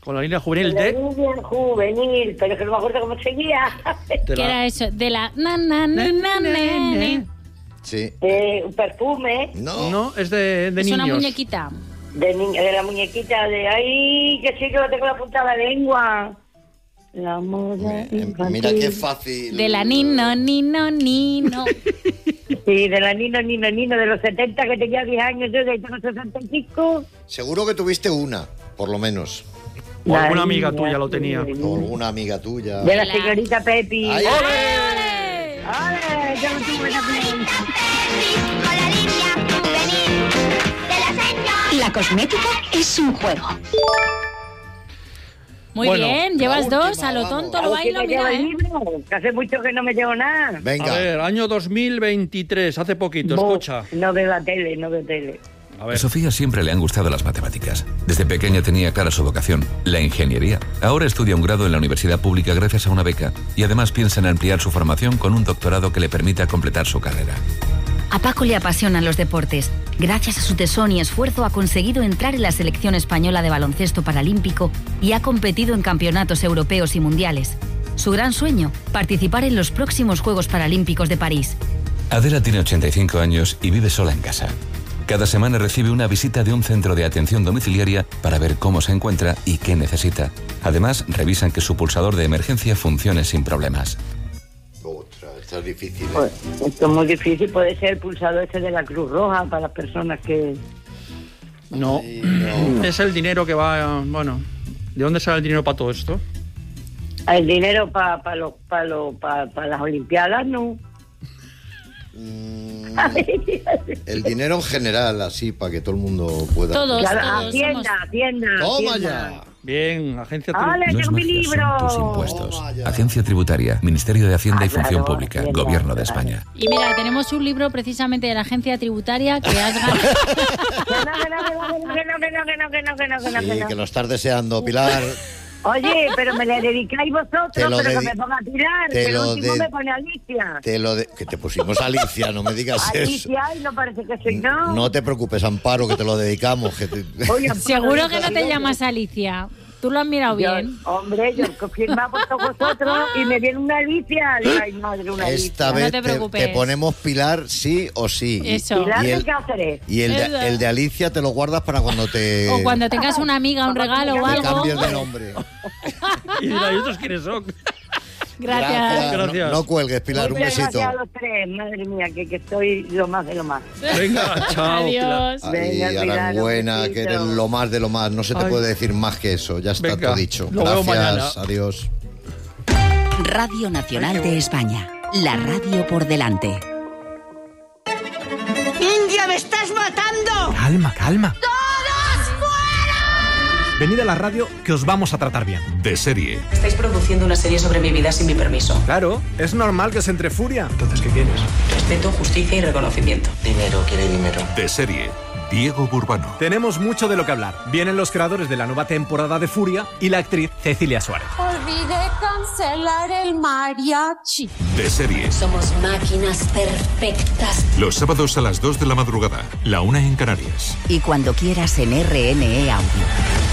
Con la línea juvenil La de... línea juvenil, pero que no me acuerdo cómo seguía. de ¿Qué era eso? De la... Na, na, na, na, na. Sí. Un perfume No, es de Es niños. una muñequita. de la muñequita de... ¡Ay, que sí que lo tengo en la punta de la lengua! La moda infantil. Mira qué fácil. De la Nino, Nino, Nino. Sí, de la Nino, de los 70, que tenía 10 años, yo que tengo 65. Seguro que tuviste una, por lo menos. O alguna La amiga niña tuya lo tenía. O alguna amiga tuya. De la señorita Pepi. Ay, ¡Ole! ¡Ole! Yo no tuve también. Con la línea juvenil de la señora. La cosmética es un juego. Muy Bueno, bien, llevas última, dos, a lo vamos. tonto A lo ver si bailo, me llevo mira, el libro, que hace mucho que no me llevo nada. Venga. A ver, año 2023, hace poquito, escucha. No veo la tele, no veo tele. A A ver. Sofía siempre le han gustado las matemáticas. Desde pequeña tenía clara su vocación, la ingeniería. Ahora estudia un grado en la universidad pública gracias a una beca y además piensa en ampliar su formación con un doctorado que le permita completar su carrera. A Paco le apasionan los deportes. Gracias a su tesón y esfuerzo ha conseguido entrar en la selección española de baloncesto paralímpico y ha competido en campeonatos europeos y mundiales. Su gran sueño, participar en los próximos Juegos Paralímpicos de París. Adela tiene 85 años y vive sola en casa. Cada semana recibe una visita de un centro de atención domiciliaria para ver cómo se encuentra y qué necesita. Además, revisan que su pulsador de emergencia funcione sin problemas. Esto es difícil. Pues, esto es muy difícil. Puede ser el pulsador este de la Cruz Roja para las personas que... No. Ay, no. Es el dinero que va... Bueno, ¿de dónde sale el dinero para todo esto? El dinero para las Olimpiadas, ¿no? El dinero en general, así, para que todo el mundo pueda... Todos, Claro, todos Hacienda. ¡Toma Hacienda. ya! Bien, agencia... ¡Ole, No es tengo mi magia, libro! son tus impuestos. Toma ya. Agencia Tributaria, Ministerio de Hacienda y Claro, Función Pública, Hacienda, Gobierno de claro. España. Y mira, tenemos un libro precisamente de la agencia tributaria que has ganado. Sí, que lo estás deseando, Pilar. Oye, pero me le dedicáis vosotros, Te lo pero que dedi- me ponga a tirar. te Que el lo último de- me pone Alicia. Que te pusimos Alicia, no me digas eso. Alicia, y no parece que soy yo. No te preocupes, Amparo, que te lo dedicamos. Oye, Seguro que no te llamas Alicia. Tú lo has mirado bien. Hombre, yo confirma por todos vosotros y me viene una Alicia. Digo, ay, madre, una Alicia. Esta No vez te preocupes. te ponemos Pilar sí o sí. Eso. Pilar Y de el- Cáceres. Y el de Alicia te lo guardas para cuando te... O cuando tengas una amiga, un regalo o te algo. cambies de nombre. Y dirá, ¿y estos quiénes son? Gracias. Gracias. No cuelgues, Pilar, un Muchas besito. gracias a los tres, madre mía, que estoy lo más de lo más. Venga, chao. Adiós. Ay, Venga, Pilar, Aranbuena, un que besito. eres lo más de lo más. No se te Ay. puede decir más que eso. Ya está Venga, todo dicho. lo veo mañana. Gracias, adiós. Radio Nacional de España. La radio por delante. ¡India, me estás matando! Calma, calma. Venid a la radio que os vamos a tratar bien. De serie. Estáis produciendo una serie sobre mi vida sin mi permiso. Claro, es normal que se entre furia. Entonces, ¿qué quieres? Respeto, justicia y reconocimiento. Dinero, quiere dinero. De serie. Diego Burbano. Tenemos mucho de lo que hablar. Vienen los creadores de la nueva temporada de Furia y la actriz Cecilia Suárez. Olvidé cancelar el mariachi. De serie. Somos máquinas perfectas. Los sábados a las 2 de la madrugada. La 1 en Canarias. Y cuando quieras en RNE Audio.